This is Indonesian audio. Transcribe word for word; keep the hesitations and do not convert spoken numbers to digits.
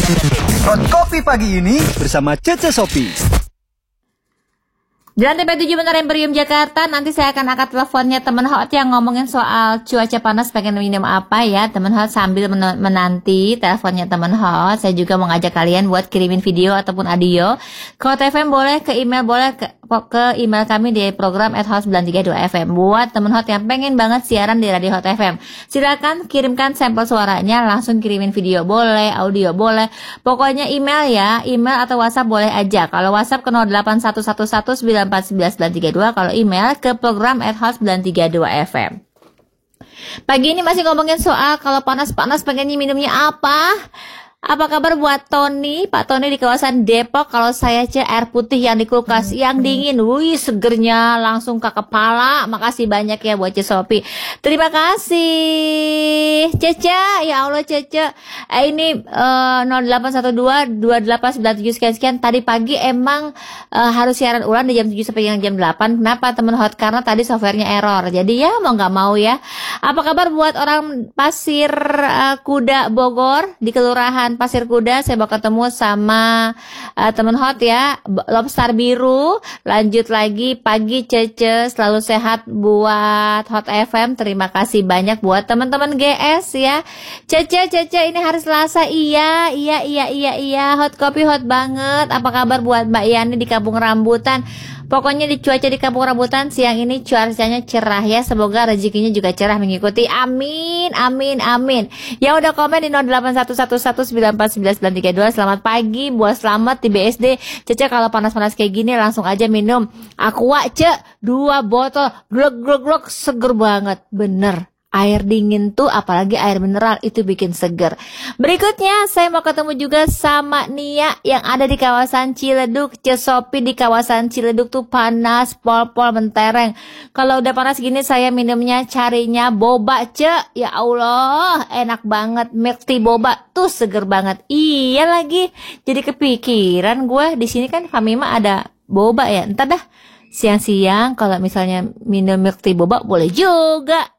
Hot Kopi Pagi ini bersama Cece Sopi. Jalan T P tujuh Menara Imperium Jakarta. Nanti saya akan angkat teleponnya teman hot yang ngomongin soal cuaca panas, pengen minum apa ya teman hot. Sambil men- menanti teleponnya teman hot, saya juga mau ngajak kalian buat kirimin video ataupun audio ke Hot F M, boleh ke email, boleh ke, ke email kami di program at hot sembilan tiga dua F M. Buat teman hot yang pengen banget siaran di Radio Hot F M, silakan kirimkan sampel suaranya, langsung kirimin video boleh, audio boleh, pokoknya email ya, email atau WhatsApp boleh aja. Kalau WhatsApp ke nol delapan satu satu satu sembilan empat sembilan sembilan tiga dua, kalau email ke program at hot sembilan tiga dua F M. Pagi ini masih ngomongin soal kalau panas-panas pengennya minumnya apa. Apa kabar buat Tony, Pak Tony di kawasan Depok? Kalau saya cek air putih yang di kulkas yang dingin, wih segernya langsung ke kepala. Makasih banyak ya buat Cesopi. Terima kasih Cece, ya Allah Cece. Eh, ini uh, nol delapan satu dua dua delapan sembilan tujuh sekian-sekian. Tadi pagi emang uh, harus siaran ulang di jam tujuh sampai jam delapan. Kenapa teman hot? Karena tadi softwarenya error. Jadi ya mau gak mau ya. Apa kabar buat orang Pasir uh, Kuda Bogor di Kelurahan Pasir Kuda? Saya bakal ketemu sama uh, teman hot ya, Lobster Biru. Lanjut lagi pagi Cece, selalu sehat buat Hot F M. Terima kasih banyak buat teman-teman G S ya. Cece Cece ini hari Selasa, iya iya iya iya iya. Hot kopi hot banget. Apa kabar buat Mbak Yani di Kampung Rambutan? Pokoknya di cuaca di Kampung Rambutan siang ini cuacanya cerah ya. Semoga rezekinya juga cerah mengikuti. Amin, amin, amin. Yang udah komen di nol delapan satu satu satu sembilan empat sembilan sembilan tiga dua. Selamat pagi buat Selamat di B S D. Cece kalau panas-panas kayak gini langsung aja minum Aqua Cek. Dua botol. Glok, glok, glok. Seger banget. Bener. Air dingin tuh, apalagi air mineral, itu bikin seger. Berikutnya saya mau ketemu juga sama Nia yang ada di kawasan Ciledug. Cesopi di kawasan Ciledug tuh panas, pol-pol mentereng. Kalau udah panas gini saya minumnya carinya boba Cek. Ya Allah, enak banget. Milk tea boba tuh seger banget. Iya lagi, jadi kepikiran gue di sini kan Famima ada boba ya. Entar dah siang-siang kalau misalnya minum milk tea boba boleh juga.